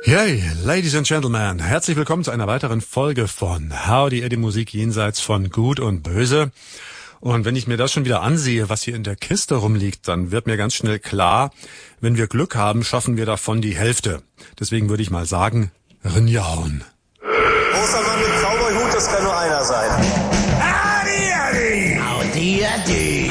Yay, Ladies and Gentlemen, herzlich willkommen zu einer weiteren Folge von Howdy Eddie Musik jenseits von Gut und Böse. Und wenn ich mir das schon wieder ansehe, was hier in der Kiste rumliegt, dann wird mir ganz schnell klar, wenn wir Glück haben, schaffen wir davon die Hälfte. Deswegen würde ich mal sagen, Rinjaun. Großer Mann mit Cowboy-Hut, das kann nur einer sein. Howdy, Eddie! Howdy, Eddie!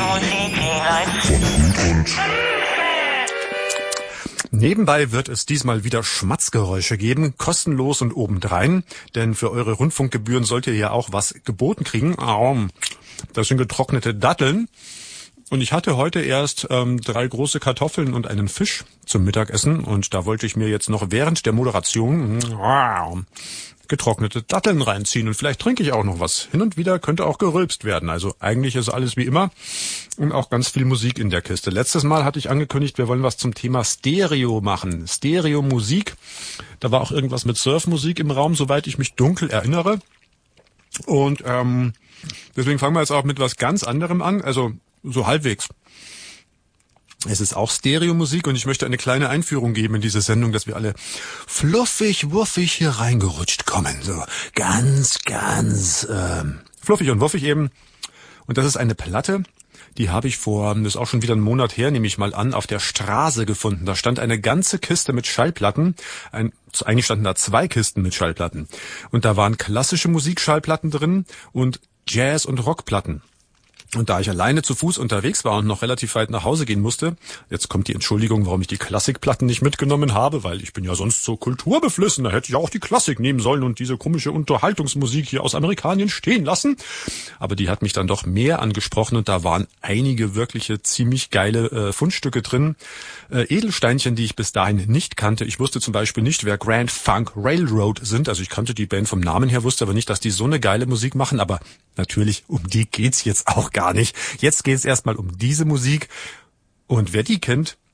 Nebenbei wird es diesmal wieder Schmatzgeräusche geben, kostenlos und obendrein, denn für eure Rundfunkgebühren sollt ihr ja auch was geboten kriegen. Das sind getrocknete Datteln. Und ich hatte heute erst 3 große Kartoffeln und einen Fisch zum Mittagessen und da wollte ich mir jetzt noch während der Moderation getrocknete Datteln reinziehen und vielleicht trinke ich auch noch was. Hin und wieder könnte auch gerülpst werden. Also eigentlich ist alles wie immer und auch ganz viel Musik in der Kiste. Letztes Mal hatte ich angekündigt, wir wollen was zum Thema Stereo machen. Stereo-Musik. Da war auch irgendwas mit Surfmusik im Raum, soweit ich mich dunkel erinnere. Und deswegen fangen wir jetzt auch mit was ganz anderem an, also so halbwegs. Es ist auch Stereomusik und ich möchte eine kleine Einführung geben in diese Sendung, dass wir alle fluffig, wuffig hier reingerutscht kommen. So ganz fluffig und wuffig eben. Und das ist eine Platte, die habe ich das ist auch schon wieder einen Monat her, nehme ich mal an, auf der Straße gefunden. Da stand eine ganze Kiste mit Schallplatten. Eigentlich standen da 2 Kisten mit Schallplatten. Und da waren klassische Musikschallplatten drin und Jazz- und Rockplatten. Und da ich alleine zu Fuß unterwegs war und noch relativ weit nach Hause gehen musste, jetzt kommt die Entschuldigung, warum ich die Klassikplatten nicht mitgenommen habe, weil ich bin ja sonst so kulturbeflissen, da hätte ich auch die Klassik nehmen sollen und diese komische Unterhaltungsmusik hier aus Amerikanien stehen lassen. Aber die hat mich dann doch mehr angesprochen und da waren einige wirkliche ziemlich geile Fundstücke drin. Edelsteinchen, die ich bis dahin nicht kannte. Ich wusste zum Beispiel nicht, wer Grand Funk Railroad sind. Also ich kannte die Band vom Namen her, wusste aber nicht, dass die so eine geile Musik machen. Aber natürlich, um die geht's jetzt auch gar nicht. Jetzt geht's erstmal um diese Musik. Und wer die kennt,